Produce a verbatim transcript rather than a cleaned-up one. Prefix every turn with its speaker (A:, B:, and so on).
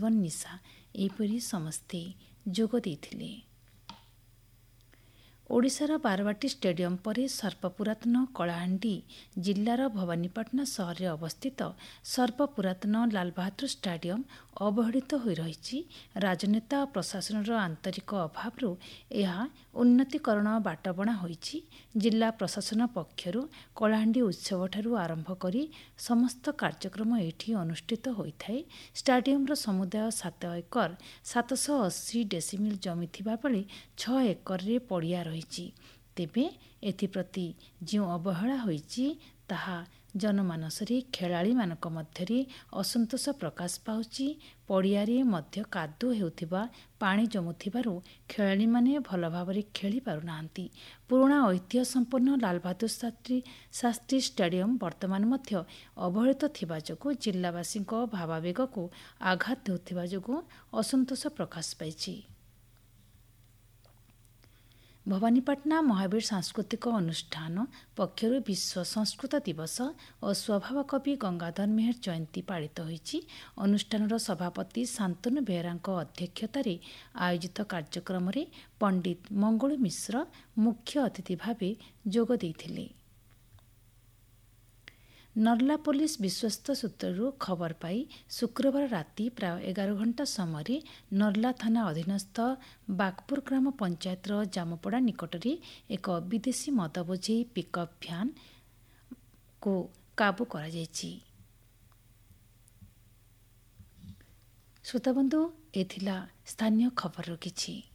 A: ବାସୁଦେବନ ନିଶା ଏହିପରି ସମସ୍ତେ ଯୋଗ ଦେଇଥିଲେ। ଓଡ଼ିଶାର ବାରବାଟୀ ଷ୍ଟାଡିୟମ ପରେ ସର୍ବପୁରାତନ କଳାହାଣ୍ଡି ଜିଲ୍ଲାର ଭବାନୀପାଟଣା ସହରରେ ଅବସ୍ଥିତ ସର୍ବପୁରାତନ ଲାଲବାହାଦୁର ଷ୍ଟାଡିୟମ ଅବହେଳିତ ହୋଇ ରହିଛି। ରାଜନେତା ଓ ପ୍ରଶାସନର ଆନ୍ତରିକ ଅଭାବରୁ ଏହା ଉନ୍ନତିକରଣ ବାଟବଣା ହୋଇଛି। ଜିଲ୍ଲା ପ୍ରଶାସନ ପକ୍ଷରୁ କଳାହାଣ୍ଡି ଉତ୍ସବଠାରୁ ଆରମ୍ଭ କରି ସମସ୍ତ କାର୍ଯ୍ୟକ୍ରମ ଏଠି ଅନୁଷ୍ଠିତ ହୋଇଥାଏ। ଷ୍ଟାଡିୟମର ସମୁଦାୟ ସାତ ଏକର ସାତଶହ ଅଶୀ ଡେସିମିଲ୍ ଜମି ଥିବା ବେଳେ ଛଅ ଏକରରେ ପଡ଼ିଆ ରହିଛି। ତେବେ ଏଥିପ୍ରତି ଯେଉଁ ଅବହେଳା ହୋଇଛି ତାହା ଜନମାନସରେ ଖେଳାଳିମାନଙ୍କ ମଧ୍ୟରେ ଅସନ୍ତୋଷ ପ୍ରକାଶ ପାଉଛି। ପଡ଼ିଆରେ ମଧ୍ୟ କାଦୁଅ ହେଉଥିବା ପାଣି ଜମୁଥିବାରୁ ଖେଳାଳିମାନେ ଭଲ ଭାବରେ ଖେଳି ପାରୁନାହାନ୍ତି। ପୁରୁଣା ଐତିହ୍ୟ ସମ୍ପନ୍ନ ଲାଲବାହାଦୁର ଶାସ୍ତ୍ରୀ ଶାସ୍ତ୍ରୀ ଷ୍ଟାଡିୟମ ବର୍ତ୍ତମାନ ମଧ୍ୟ ଅବହେଳିତ ଥିବା ଯୋଗୁଁ ଜିଲ୍ଲାବାସୀଙ୍କ ଭାବାବେଗକୁ ଆଘାତ ଦେଉଥିବା ଯୋଗୁଁ ଅସନ୍ତୋଷ ପ୍ରକାଶ ପାଇଛି। ଭବାନୀପାଟଣା ମହାବୀର ସାଂସ୍କୃତିକ ଅନୁଷ୍ଠାନ ପକ୍ଷରୁ ବିଶ୍ୱ ସଂସ୍କୃତ ଦିବସ ଓ ସ୍ୱଭାବ କବି ଗଙ୍ଗାଧର ମେହେର ଜୟନ୍ତୀ ପାଳିତ ହୋଇଛି। ଅନୁଷ୍ଠାନର ସଭାପତି ଶାନ୍ତନୁ ବେହେରାଙ୍କ ଅଧ୍ୟକ୍ଷତାରେ ଆୟୋଜିତ କାର୍ଯ୍ୟକ୍ରମରେ ପଣ୍ଡିତ ମଙ୍ଗୁଳୁ ମିଶ୍ର ମୁଖ୍ୟ ଅତିଥି ଭାବେ ଯୋଗ ଦେଇଥିଲେ। ନର୍ଲା ପୋଲିସ ବିଶ୍ୱସ୍ତ ସୂତ୍ରରୁ ଖବର ପାଇ ଶୁକ୍ରବାର ରାତି ପ୍ରାୟ ଏଗାର ଘଣ୍ଟା ସମୟରେ ନର୍ଲା ଥାନା ଅଧୀନସ୍ଥ ବାଗପୁର ଗ୍ରାମ ପଞ୍ଚାୟତର ଜାମପଡ଼ା ନିକଟରେ ଏକ ବିଦେଶୀ ମଦ ବୋଝେଇ ପିକଅପ୍ ଭ୍ୟାନ୍କୁ କାବୁ କରାଯାଇଛି। ଶ୍ରୋତାବନ୍ଧୁ, ଏ ଥିଲା ସ୍ଥାନୀୟ ଖବରର କିଛି।